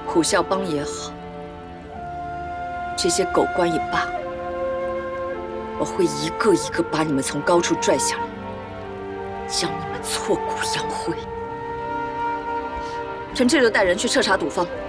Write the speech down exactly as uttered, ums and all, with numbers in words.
虎啸帮也好，这些狗官也罢，我会一个一个把你们从高处拽下来，将你们挫骨扬灰。臣这就带人去彻查赌坊。